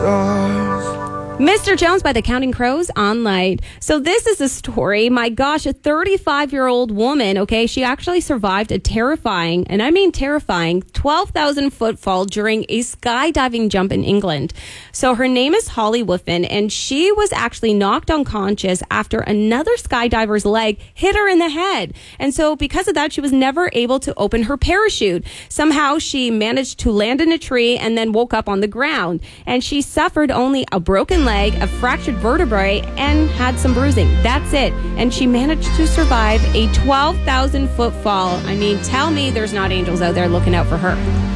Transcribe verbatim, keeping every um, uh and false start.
stars. Mister Jones by the Counting Crows on Light. So this is a story. My gosh, a thirty-five-year-old woman, okay, she actually survived a terrifying, and I mean terrifying, twelve thousand foot fall during a skydiving jump in England. So her name is Holly Whiffen, and she was actually knocked unconscious after another skydiver's leg hit her in the head. And so because of that, she was never able to open her parachute. Somehow she managed to land in a tree and then woke up on the ground. And she suffered only a broken leg, a fractured vertebrae, and had some bruising. That's it. And she managed to survive a twelve thousand foot fall. I mean, tell me there's not angels out there looking out for her.